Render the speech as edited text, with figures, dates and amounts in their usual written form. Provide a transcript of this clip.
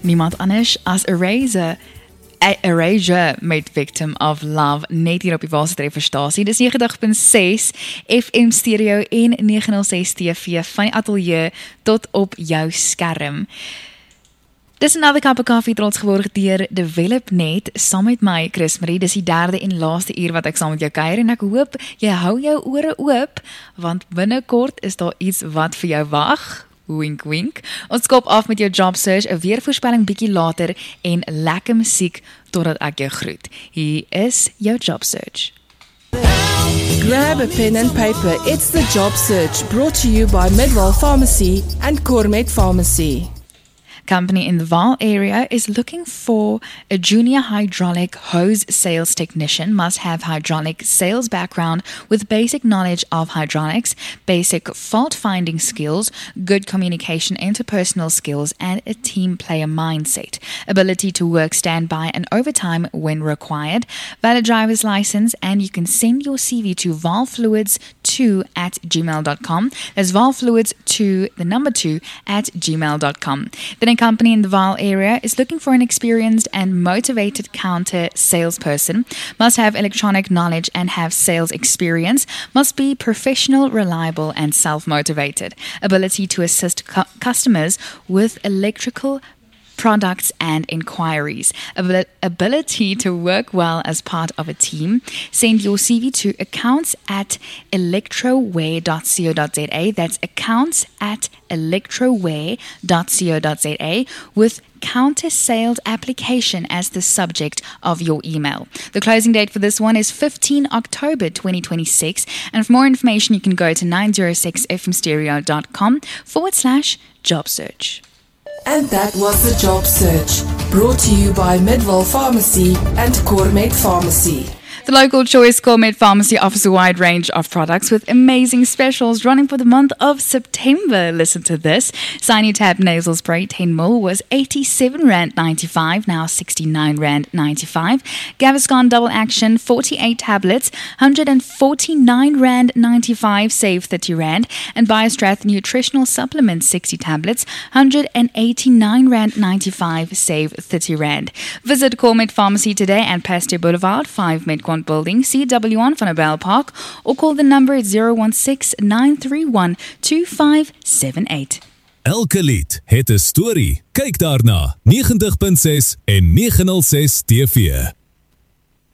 Niemand anders as Erasure met Victim of Love net hier op die Waarheidstrefferstasie. Dis 90.6 FM stereo en 906 TV van die ateljee tot op jou skerm. Dis another cup of coffee trots geword deur DevelopNet saam met my Chris Marie. Dis die derde en laaste uur wat ek saam met jou kuier en ek hoop jy hou jou ore oop want binnekort is daar iets wat vir jou wag. Wink wink. Ons kop af met jou job search, 'n weervoorspelling bietjie later en lekker musiek totdat ek jou groet. Hier is jou job search. Grab a pen and paper. It's the job search brought to you by Midwell Pharmacy and Cormet Pharmacy. Company in the Vaal area is looking for a junior hydraulic hose sales technician, must have hydraulic sales background with basic knowledge of hydraulics, basic fault finding skills, good communication, interpersonal skills, and a team player mindset. Ability to work standby and overtime when required, valid driver's license, and you can send your CV to valfluids2@gmail.com. That's valfluids2, the number 2, @gmail.com. The company in the Vaal area is looking for an experienced and motivated counter salesperson, must have electronic knowledge and have sales experience, must be professional, reliable, and self-motivated. Ability to assist customers with electrical products and inquiries. Ability to work well as part of a team. Send your CV to accounts@electroware.co.za. That's accounts@electroware.co.za with counter sales application as the subject of your email. The closing date for this one is 15 October 2026. And for more information, you can go to 906fmstereo.com/job search. And that was the job search, brought to you by Midwell Pharmacy and Cormet Pharmacy. The local choice Cormet Pharmacy offers a wide range of products with amazing specials running for the month of September. Listen to this. Sinutab nasal spray 10 ml was R87.95, now R69.95. Gaviscon double action 48 tablets, R149.95, save R30. And BioStrath nutritional supplement 60 tablets, R189.95, save R30. Visit Cormet Pharmacy today and Pasteur Boulevard, 5 Midquant Building, CW1 van Abel Park, or call the number at 016-931-2578. Elke lied het 'n storie. Kyk daarna 90.6 en 906 TV.